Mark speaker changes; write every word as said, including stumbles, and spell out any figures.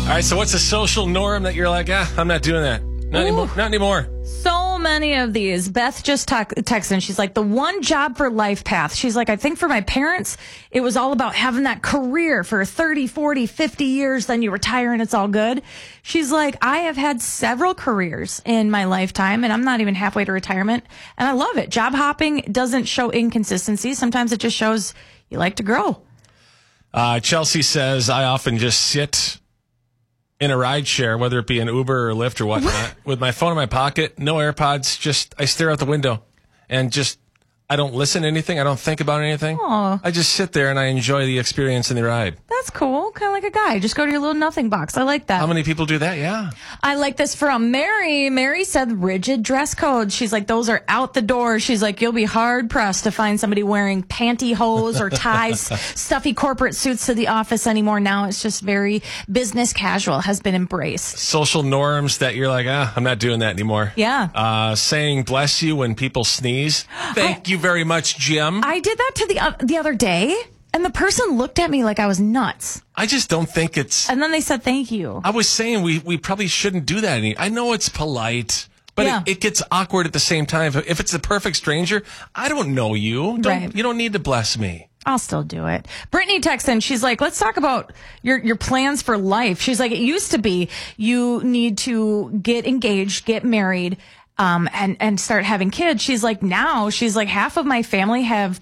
Speaker 1: right, so what's a social norm that you're like, ah, I'm not doing that. Not
Speaker 2: Ooh.
Speaker 1: anymore. Not anymore.
Speaker 2: So many of these. Beth just talk, texted. She's like, the one job for life path. She's like, I think for my parents, it was all about having that career for thirty, forty, fifty years. Then you retire and it's all good. She's like, I have had several careers in my lifetime and I'm not even halfway to retirement. And I love it. Job hopping doesn't show inconsistency. Sometimes it just shows you like to grow.
Speaker 1: Uh, Chelsea says, I often just sit in a ride share, whether it be an Uber or Lyft or whatnot, with my phone in my pocket, no AirPods, just I stare out the window and just, I don't listen to anything. I don't think about anything.
Speaker 2: Aw.
Speaker 1: I just sit there and I enjoy the experience in the ride.
Speaker 2: That's cool. Kind of like a guy. Just go to your little nothing box. I like that.
Speaker 1: How many people do that? Yeah.
Speaker 2: I like this from Mary. Mary said rigid dress codes. She's like, those are out the door. She's like, you'll be hard pressed to find somebody wearing pantyhose or ties, stuffy corporate suits to the office anymore. Now it's just very business casual, has been embraced.
Speaker 1: Social norms that you're like, ah, I'm not doing that anymore.
Speaker 2: Yeah.
Speaker 1: Uh, saying bless you when people sneeze. Thank
Speaker 2: I,
Speaker 1: you very much, Jim.
Speaker 2: I did that to the uh, the other day, and the person looked at me like I was nuts.
Speaker 1: I just don't think it's...
Speaker 2: And then they said thank you.
Speaker 1: I was saying we, we probably shouldn't do that. Any, I know it's polite, but
Speaker 2: Yeah.
Speaker 1: it, it gets awkward at the same time. If it's a perfect stranger, I don't know you. Don't,
Speaker 2: Right.
Speaker 1: You don't need to bless me.
Speaker 2: I'll still do it. Brittany texted in. She's like, let's talk about your, your plans for life. She's like, it used to be you need to get engaged, get married, um, and, and start having kids. She's like, now she's like, half of my family have